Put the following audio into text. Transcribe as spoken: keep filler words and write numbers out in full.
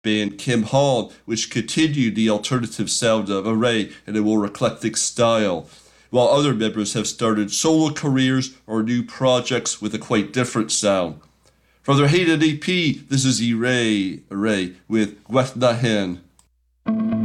band Kim Hall, which continued the alternative sound of Array in a more eclectic style, while other members have started solo careers or new projects with a quite different sound. From their Hayden E P, this is Array, Array with Gweth Na Hen.